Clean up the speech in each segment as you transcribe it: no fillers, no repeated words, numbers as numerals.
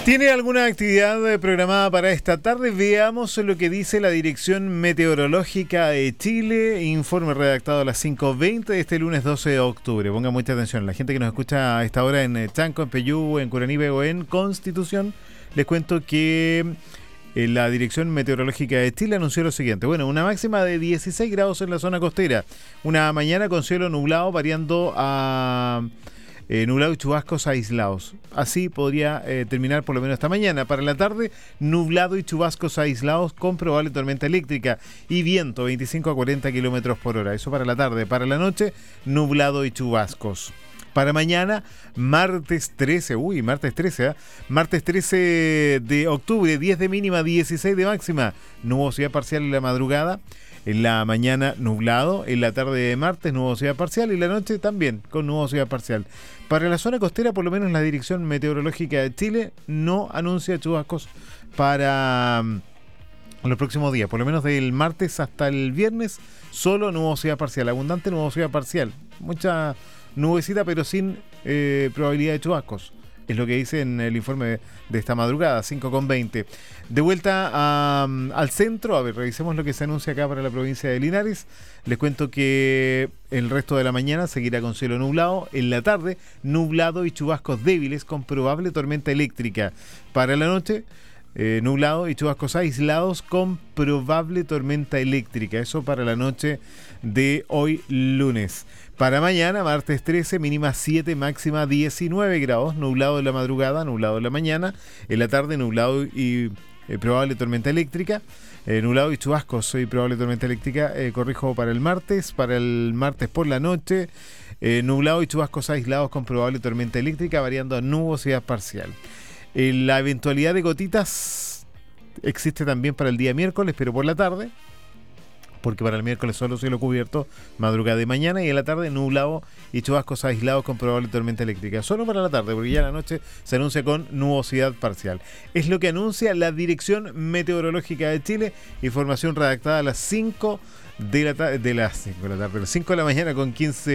¿Tiene alguna actividad programada para esta tarde? Veamos lo que dice la Dirección Meteorológica de Chile. Informe redactado a las 5:20 de este lunes 12 de octubre. Ponga mucha atención. La gente que nos escucha a esta hora en Chanco, en Peyú, en Curanipe o en Constitución, les cuento que la Dirección Meteorológica de Chile anunció lo siguiente. Bueno, una máxima de 16 grados en la zona costera. Una mañana con cielo nublado variando a nublado y chubascos aislados. Así podría terminar por lo menos esta mañana. Para la tarde, nublado y chubascos aislados con probable tormenta eléctrica y viento 25 a 40 kilómetros por hora. Eso para la tarde. Para la noche, nublado y chubascos. Para mañana, martes 13, martes 13 de octubre, 10 de mínima, 16 de máxima, nubosidad parcial en la madrugada, en la mañana nublado, en la tarde de martes nubosidad parcial y la noche también con nubosidad parcial. Para la zona costera, por lo menos la Dirección Meteorológica de Chile no anuncia chubascos para los próximos días, por lo menos del martes hasta el viernes, solo nubosidad parcial, abundante nubosidad parcial, mucha nubecita pero sin probabilidad de chubascos. Es lo que dice en el informe de esta madrugada, 5:20. De vuelta al centro, a ver, revisemos lo que se anuncia acá para la provincia de Linares. Les cuento que el resto de la mañana seguirá con cielo nublado. En la tarde, nublado y chubascos débiles con probable tormenta eléctrica. Para la noche, nublado y chubascos aislados con probable tormenta eléctrica. Eso para la noche de hoy lunes. Para mañana, martes 13, mínima 7, máxima 19 grados, nublado en la madrugada, nublado en la mañana, en la tarde nublado y probable tormenta eléctrica, nublado y chubascos y probable tormenta eléctrica, corrijo para el martes por la noche, nublado y chubascos aislados con probable tormenta eléctrica, variando a nubosidad parcial. La eventualidad de gotitas existe también para el día miércoles, pero por la tarde, porque para el miércoles solo cielo cubierto, madrugada de mañana, y en la tarde nublado y chubascos aislados con probable tormenta eléctrica. Solo para la tarde, porque ya la noche se anuncia con nubosidad parcial. Es lo que anuncia la Dirección Meteorológica de Chile. Información redactada a las 5 de la tarde, las 5 de la mañana con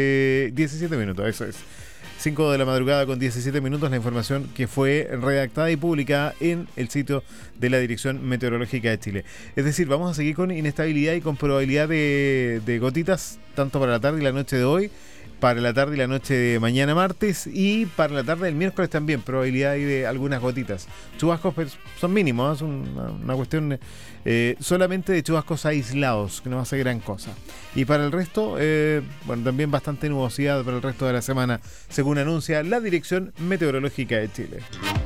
17 minutos, eso es. 5 de la madrugada con 17 minutos, la información que fue redactada y publicada en el sitio de la Dirección Meteorológica de Chile. Es decir, vamos a seguir con inestabilidad y con probabilidad de gotitas, tanto para la tarde y la noche de hoy, para la tarde y la noche de mañana martes y para la tarde del miércoles también, probabilidad de algunas gotitas. Chubascos son mínimos, es una cuestión solamente de chubascos aislados, que no va a ser gran cosa. Y para el resto, también bastante nubosidad para el resto de la semana, según anuncia la Dirección Meteorológica de Chile.